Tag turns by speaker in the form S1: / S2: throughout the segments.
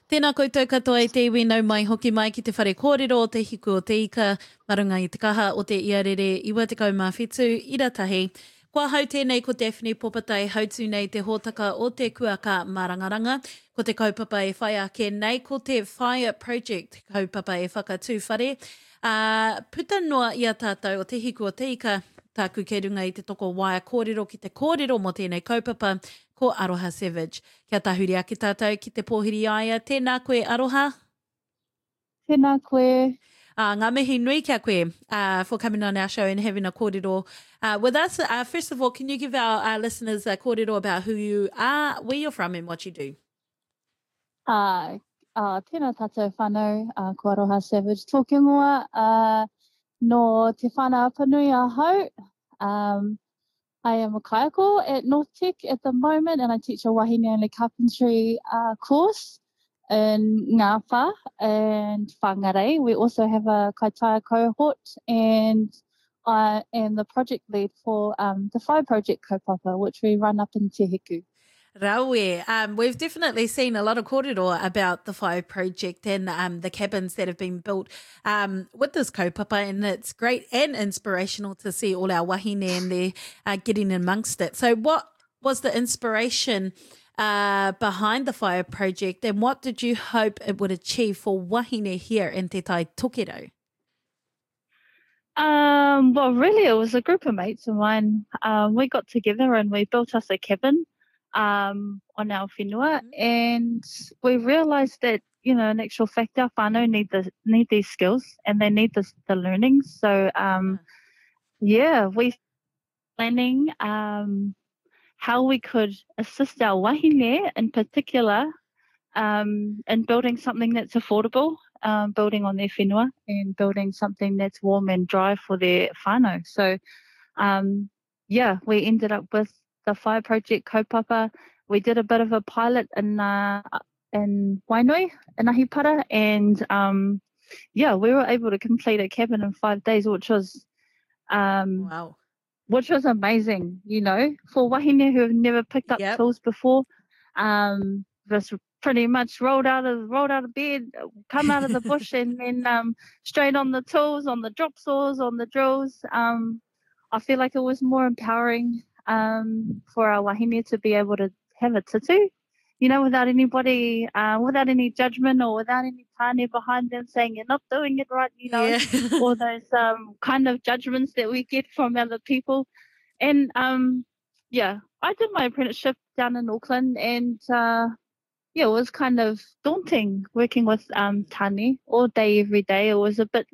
S1: Tēnā koutou katoa i te iwi nau mai hoki mai ki te whare kōrero o te hiku o te ika, marunga i te kaha o te iarere iwa te kaumawhitu, iratahi. Kua hau tēnei ko Daphne Popatai hautu nei te hōtaka o te kuaka marangaranga, ko te kaupapa e whai ake nei, ko te Fire Project kaupapa e whakatū whare. Puta noa ia tātou o te hiku o te ika, tāku ke runga i te toko waia kōrero ki te kōrero mo tēnei kaupapa, ko Aroha Savage. Kia tahuri ake tātou ki te pōhiri aia. Tēnā koe, Aroha.
S2: Tēnā koe.
S1: Ngā mihi nui kia koe for coming on our show and having a kōrero with us. First of all, can you give our listeners a kōrero about who you are, where you're from and what you do?
S2: Tēnā tātou whānau, ko Aroha Savage. Tōke mua no te whānau apanui a hau. I am a kaiako at North Tech at the moment, and I teach a wahine only carpentry course in Ngāwha and Whangarei. We also have a kaitaia cohort, and I am the project lead for the Fire Project kaupapa, which we run up in Te Hiku.
S1: Raue. We've definitely seen a lot of kōrero about the Fire Project and the cabins that have been built with this kaupapa, and it's great and inspirational to see all our wahine and they're getting amongst it. So what was the inspiration behind the Fire Project, and what did you hope it would achieve for wahine here in Te Tai Tokiro?
S2: Well, really, it was a group of mates of mine. We got together and we built us a cabin on our whenua, and we realised that, you know, in actual fact, our whānau need these skills and they need the learning. So, we planning how we could assist our wahine in particular in building something that's affordable, building on their whenua and building something that's warm and dry for their whānau. So, we ended up with the Fire Project kaupapa. We did a bit of a pilot in Wainui, in Ahipara, and we were able to complete a cabin in 5 days, which was
S1: wow,
S2: which was amazing. You know, for wahine who have never picked up tools before, just pretty much rolled out of bed, come out of the bush, and then straight on the tools, on the drop saws, on the drills. I feel like it was more empowering for our wahine to be able to have a tutu, you know, without anybody, without any judgment or without any tāne behind them saying you're not doing it right, you know, all those kind of judgments that we get from other people. And I did my apprenticeship down in Auckland, and it was kind of daunting working with tāne all day, every day. It was a bit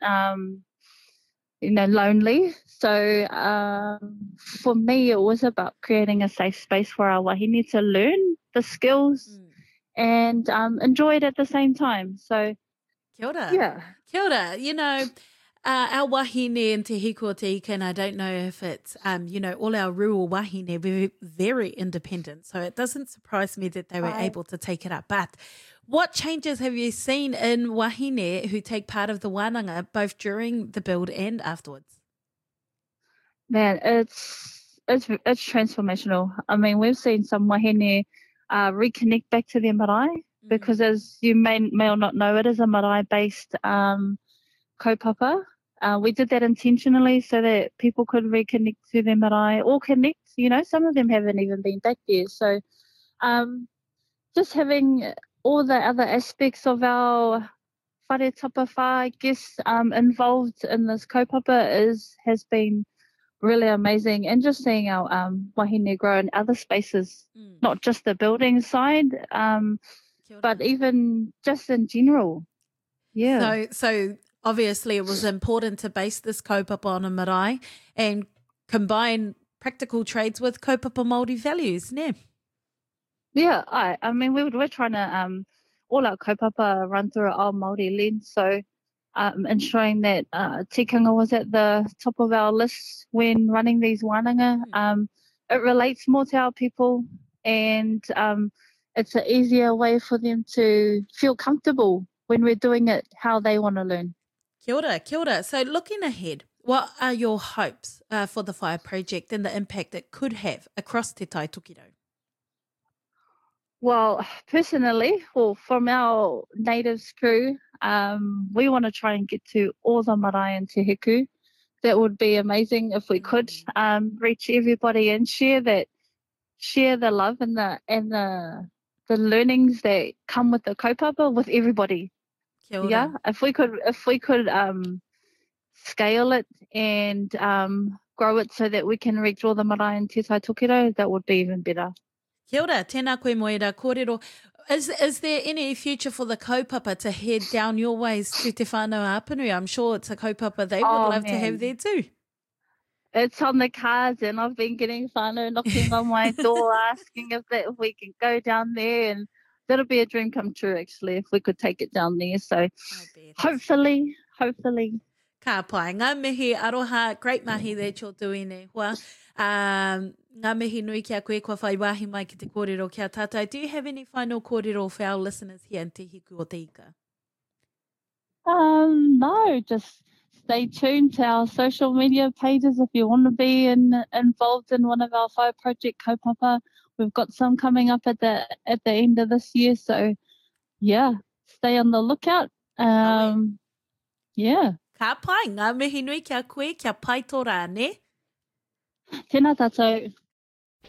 S2: lonely. So for me, it was about creating a safe space for our wahine to learn the skills and enjoy it at the same time. So,
S1: kia ora.
S2: Yeah.
S1: Kia ora. You know, our wahine in Te Hiku o Te Ika, and I don't know if it's, all our rural wahine, we're very independent. So it doesn't surprise me that they were able to take it up. But what changes have you seen in wahine who take part of the wānanga, both during the build and afterwards?
S2: Man, it's transformational. I mean, we've seen some wahine reconnect back to their marae, because as you may or not know, it is a marae-based kaupapa. We did that intentionally so that people could reconnect to their marae or connect. You know, some of them haven't even been back there. So just having all the other aspects of our whare tapawha, I guess, involved in this kaupapa has been really amazing. And just seeing our wahine grow in other spaces, not just the building side, but even just in general. Yeah.
S1: So obviously it was important to base this kaupapa on a marae and combine practical trades with kaupapa Māori values, ne?
S2: Yeah, I mean, we're trying to all our kaupapa run through our Māori lens, so ensuring that tikanga was at the top of our list when running these wānanga. It relates more to our people, and it's an easier way for them to feel comfortable when we're doing it how they want to learn.
S1: Kia ora, kia ora. So looking ahead, what are your hopes for the Fire Project and the impact it could have across Te Tai Tokiro?
S2: Well, personally, well, from our natives crew, we want to try and get to all the marae and te hiku. That would be amazing if we could reach everybody and share the love and the learnings that come with the kaupapa with everybody.
S1: Kia ora.
S2: Yeah, if we could scale it and grow it so that we can reach all the marae and te tai tokiro, that would be even better.
S1: Kia ora, tēnā koe moira kōrero. Is there any future for the kaupapa to head down your ways to te whānau Apanui? I'm sure it's a kaupapa they would love to have there too.
S2: It's on the cards, and I've been getting whānau knocking on my door asking if we can go down there, and that'll be a dream come true actually if we could take it down there. So hopefully.
S1: Ka pai, ngā mihi aroha, great mahi that you're doing e hoa. Ngā mihi nui kia koe kua whai wahi mai ki te kōrero kia tātai. Do you have any final kōrero for our listeners here in Te Hiku o Te Ika?
S2: No, just stay tuned to our social media pages if you want to be involved in one of our whai project kaupapa. We've got some coming up at the end of this year, so yeah, stay on the lookout. Yeah.
S1: Ka pai, ngā mihi nui kia koe, kia pai tō rā, ne?
S2: Tēnā tātou.